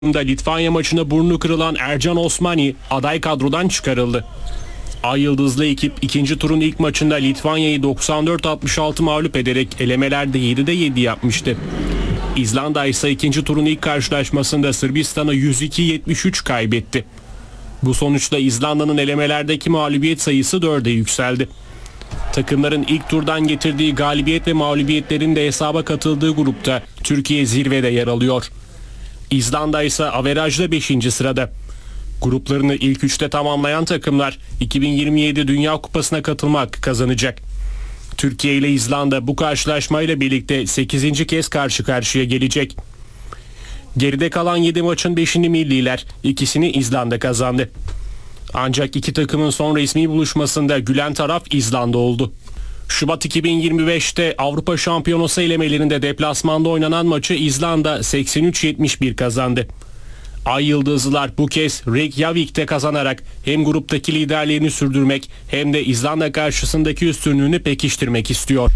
Litvanya maçında burnu kırılan Ercan Osmani aday kadrodan çıkarıldı. Ay Yıldızlı ekip ikinci turun ilk maçında Litvanya'yı 94-66 mağlup ederek elemelerde 7'de 7 yapmıştı. İzlanda ise ikinci turun ilk karşılaşmasında Sırbistan'a 102-73 kaybetti. Bu sonuçta İzlanda'nın elemelerdeki mağlubiyet sayısı 4'e yükseldi. Takımların ilk turdan getirdiği galibiyet ve mağlubiyetlerin de hesaba katıldığı grupta Türkiye zirvede yer alıyor. İzlanda ise averajda 5. sırada. Gruplarını ilk 3'te tamamlayan takımlar 2027 Dünya Kupası'na katılma hakkı kazanacak. Türkiye ile İzlanda bu karşılaşmayla birlikte 8. kez karşı karşıya gelecek. Geride kalan 7 maçın 5'ini milliler, ikisini İzlanda kazandı. Ancak iki takımın son resmi buluşmasında gülen taraf İzlanda oldu. Şubat 2025'te Avrupa Şampiyonası elemelerinde deplasmanda oynanan maçı İzlanda 83-71 kazandı. Ay Yıldızlılar bu kez Reykjavik'te kazanarak hem gruptaki liderliğini sürdürmek hem de İzlanda karşısındaki üstünlüğünü pekiştirmek istiyor.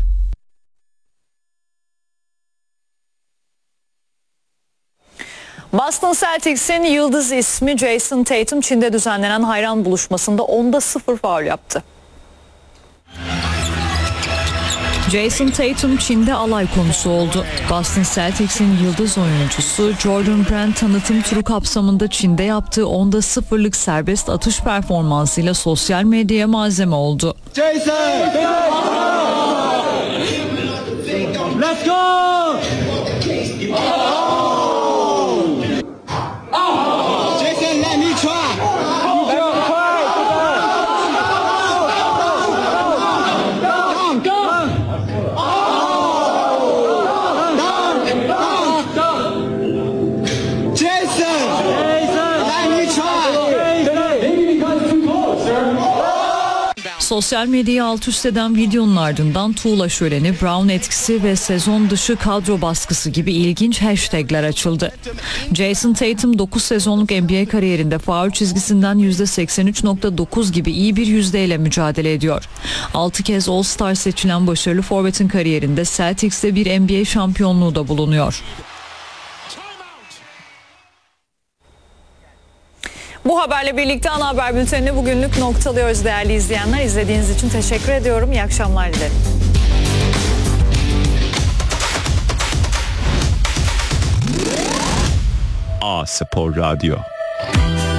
Boston Celtics'in yıldız ismi Jason Tatum Çin'de düzenlenen hayran buluşmasında 10'da 0 faul yaptı. Jason Tatum Çin'de alay konusu oldu. Boston Celtics'in yıldız oyuncusu Jordan Brand tanıtım turu kapsamında Çin'de yaptığı 10'da 0'lık serbest atış performansıyla sosyal medyaya malzeme oldu. Jason! Let's go! Jason, let me try! Sosyal medyayı alt üst eden videonun ardından tuğla şöleni, Brown etkisi ve sezon dışı kadro baskısı gibi ilginç hashtagler açıldı. Jason Tatum 9 sezonluk NBA kariyerinde faul çizgisinden %83.9 gibi iyi bir yüzdeyle mücadele ediyor. 6 kez All-Star seçilen başarılı forvetin kariyerinde Celtics'te bir NBA şampiyonluğu da bulunuyor. Bu haberle birlikte ana haber bültenini bugünlük noktalıyoruz değerli izleyenler. İzlediğiniz için teşekkür ediyorum. İyi akşamlar dilerim. A Spor Radyo.